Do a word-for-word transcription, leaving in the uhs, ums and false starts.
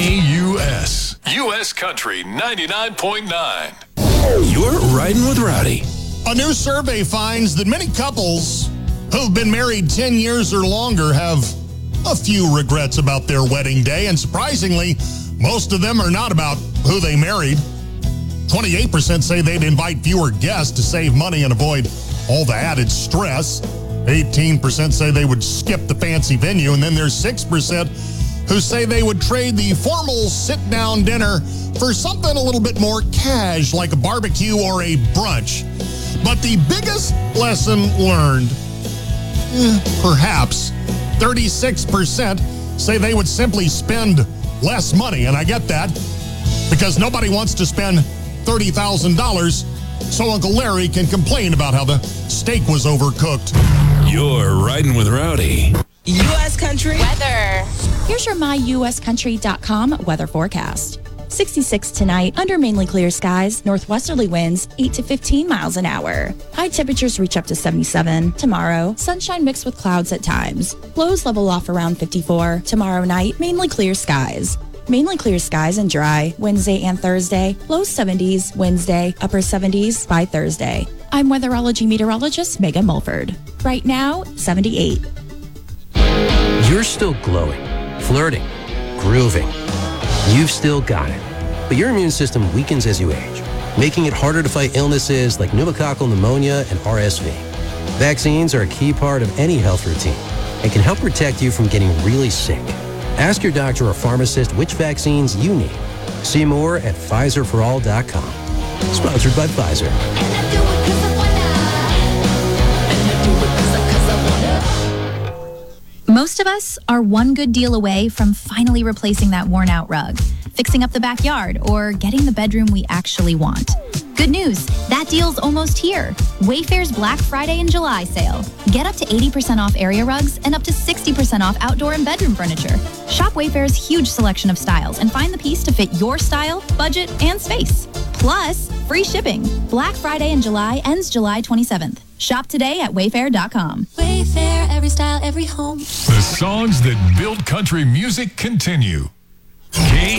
A U S. U S Country ninety-nine point nine. You're riding with Rowdy. A new survey finds that many couples who've been married ten years or longer have a few regrets about their wedding day. And surprisingly, most of them are not about who they married. twenty-eight percent say they'd invite fewer guests to save money and avoid all the added stress. eighteen percent say they would skip the fancy venue. And then there's six percent who say they would trade the formal sit-down dinner for something a little bit more cash, like a barbecue or a brunch. But the biggest lesson learned, eh, perhaps, thirty-six percent say they would simply spend less money. And I get that, because nobody wants to spend thirty thousand dollars so Uncle Larry can complain about how the steak was overcooked. You're riding with Rowdy. U S Country weather. Here's your my U S country dot com weather forecast. sixty-six tonight, under mainly clear skies, northwesterly winds eight to fifteen miles an hour. High temperatures reach up to seventy-seven. Tomorrow, sunshine mixed with clouds at times. Lows level off around fifty-four. Tomorrow night, mainly clear skies. Mainly clear skies and dry Wednesday and Thursday. Low seventies Wednesday, upper seventies by Thursday. I'm weatherology meteorologist Megan Mulford. Right now, seventy-eight. You're still glowing, flirting, grooving. You've still got it. But your immune system weakens as you age, making it harder to fight illnesses like pneumococcal pneumonia and R S V. Vaccines are a key part of any health routine and can help protect you from getting really sick. Ask your doctor or pharmacist which vaccines you need. See more at Pfizer for all dot com. Sponsored by Pfizer. Most of us are one good deal away from finally replacing that worn-out rug, fixing up the backyard, or getting the bedroom we actually want. Good news, that deal's almost here. Wayfair's Black Friday and July sale. Get up to eighty percent off area rugs and up to sixty percent off outdoor and bedroom furniture. Shop Wayfair's huge selection of styles and find the piece to fit your style, budget, and space. Plus, free shipping. Black Friday in July ends July twenty-seventh. Shop today at wayfair dot com. Wayfair, every style, every home. The songs that built country music continue. K